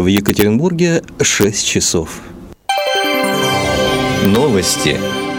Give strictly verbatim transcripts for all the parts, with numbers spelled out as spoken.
В Екатеринбурге шесть часов. Новости.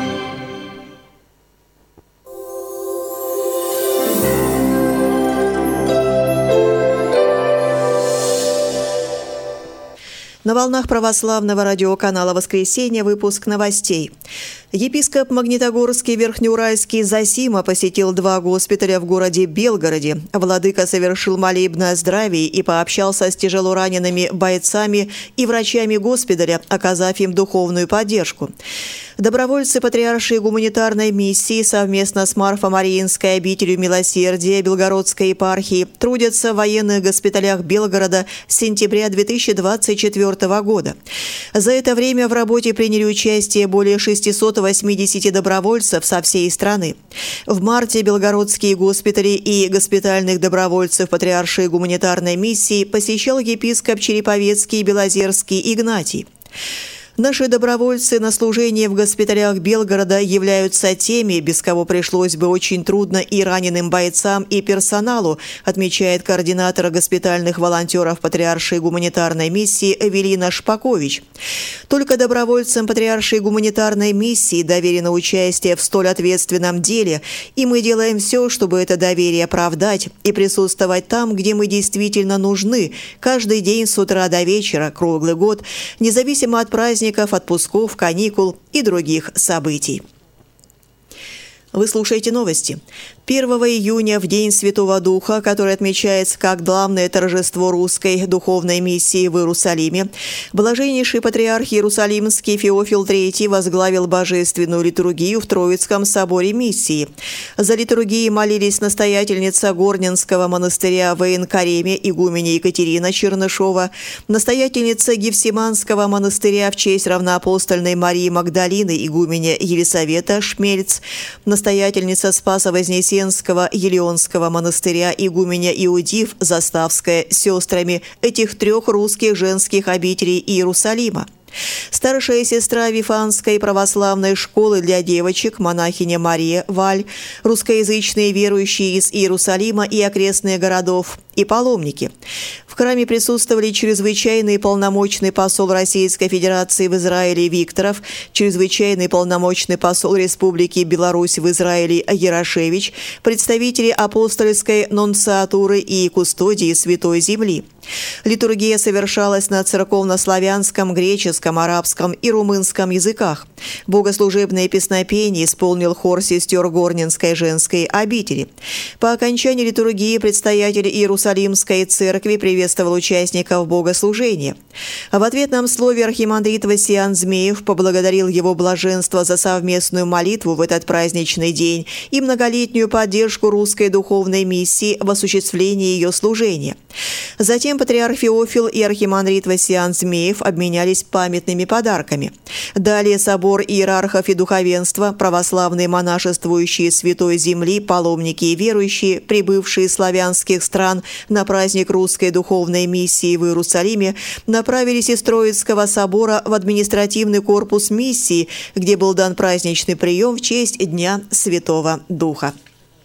На волнах православного радиоканала «Воскресенье» выпуск новостей. Епископ Магнитогорский Верхнеуральский Зосима посетил два госпиталя в городе Белгороде. Владыка совершил молебны о здравии и пообщался с тяжелоранеными бойцами и врачами госпиталя, оказав им духовную поддержку. Добровольцы Патриаршей гуманитарной миссии совместно с Марфо-Мариинской обителью милосердия Белгородской епархии трудятся в военных госпиталях Белгорода с сентября две тысячи двадцать четвёртого года. За это время в работе приняли участие более шестисот восьмидесяти добровольцев со всей страны. В марте белгородские госпитали и госпитальных добровольцев Патриаршей гуманитарной миссии посещал епископ Череповецкий и Белозерский Игнатий. Наши добровольцы на служении в госпиталях Белгорода являются теми, без кого пришлось бы очень трудно и раненым бойцам, и персоналу, отмечает координатор госпитальных волонтеров Патриаршей гуманитарной миссии Эвелина Шпакович. Только добровольцам Патриаршей гуманитарной миссии доверено участие в столь ответственном деле, и мы делаем все, чтобы это доверие оправдать и присутствовать там, где мы действительно нужны, каждый день с утра до вечера, круглый год, независимо от праздника, отпусков, каникул и других событий. Вы слушаете новости. первого июня, в День Святого Духа, который отмечается как главное торжество русской духовной миссии в Иерусалиме, блаженнейший патриарх Иерусалимский Феофил третий возглавил божественную литургию в Троицком соборе миссии. За литургией молились настоятельница Горненского монастыря в Военкареме игуменя Екатерина Чернышова, настоятельница Гефсиманского монастыря в честь равноапостольной Марии Магдалины игуменя Елисавета Шмельц, настоятельница Спасо-Вознесенского Елеонского монастыря игуменя Иудив Заставская с сестрами этих трех русских женских обителей Иерусалима. Старшая сестра Вифанской православной школы для девочек, монахиня Мария Валь, русскоязычные верующие из Иерусалима и окрестных городов и паломники. В храме присутствовали чрезвычайный полномочный посол Российской Федерации в Израиле Викторов, чрезвычайный полномочный посол Республики Беларусь в Израиле Ярошевич, представители апостольской нунциатуры и кустодии Святой Земли. Литургия совершалась на церковно-славянском, греческом, арабском и румынском языках. Богослужебное песнопение исполнил хор сестер Горненской женской обители. По окончании литургии предстоятель Иерусалимской церкви приветствовал участников богослужения. В ответном слове архимандрит Васиан Змеев поблагодарил его блаженство за совместную молитву в этот праздничный день и многолетнюю поддержку русской духовной миссии в осуществлении ее служения. Затем патриарх Феофил и архимандрит Васиан Змеев обменялись памятными подарками. Далее собор иерархов и духовенства, православные монашествующие Святой Земли, паломники и верующие, прибывшие из славянских стран на праздник русской духовной миссии в Иерусалиме, направились из Троицкого собора в административный корпус миссии, где был дан праздничный прием в честь Дня Святого Духа.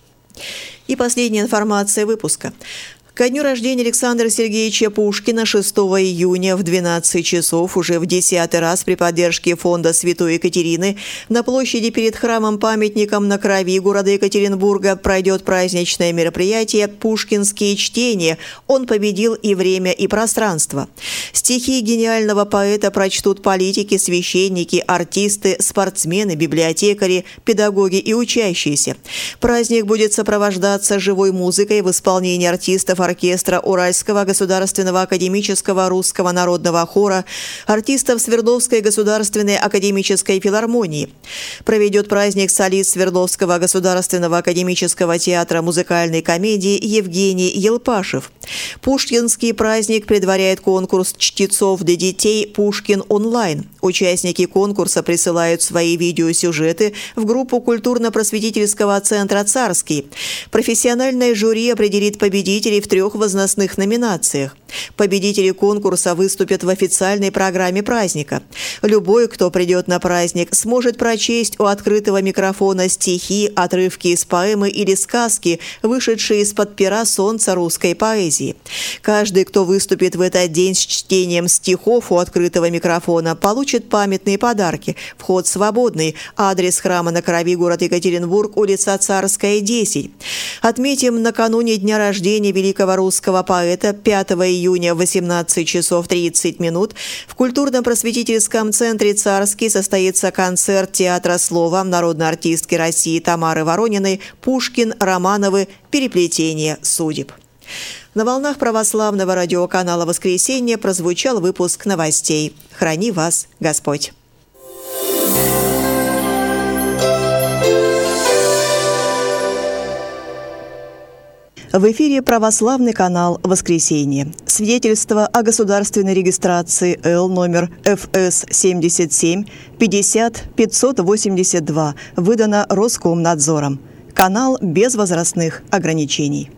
И последняя информация выпуска. Ко дню рождения Александра Сергеевича Пушкина шестого июня в двенадцать часов уже в десятый раз при поддержке фонда Святой Екатерины на площади перед храмом-памятником на Крови города Екатеринбурга пройдет праздничное мероприятие «Пушкинские чтения. Он победил и время, и пространство». Стихи гениального поэта прочтут политики, священники, артисты, спортсмены, библиотекари, педагоги и учащиеся. Праздник будет сопровождаться живой музыкой в исполнении артистов оркестра Уральского государственного академического русского народного хора, артистов Свердловской государственной академической филармонии. Проведет праздник солист Свердловского государственного академического театра музыкальной комедии Евгений Елпашев. Пушкинский праздник предваряет конкурс чтецов для детей «Пушкин онлайн». Участники конкурса присылают свои видеосюжеты в группу культурно-просветительского центра «Царский». Профессиональное жюри определит победителей в трех возрастных номинациях. Победители конкурса выступят в официальной программе праздника. Любой, кто придет на праздник, сможет прочесть у открытого микрофона стихи, отрывки из поэмы или сказки, вышедшие из-под пера солнца русской поэзии. Каждый, кто выступит в этот день с чтением стихов у открытого микрофона, получит памятные подарки. Вход свободный. Адрес храма на Крови, город Екатеринбург, улица Царская, десять. Отметим, накануне дня рождения великого русского поэта, пятого июня в восемнадцать часов тридцать минут в культурно-просветительском центре «Царский» состоится концерт театра слова народной артистки России Тамары Ворониной «Пушкин, Романовы. Переплетение судеб». На волнах православного радиоканала «Воскресенье» прозвучал выпуск новостей. Храни вас Господь! В эфире православный канал «Воскресенье». Свидетельство о государственной регистрации Л номер Ф С семьдесят семь пятьдесят пятьсот восемьдесят два выдано Роскомнадзором. Канал без возрастных ограничений.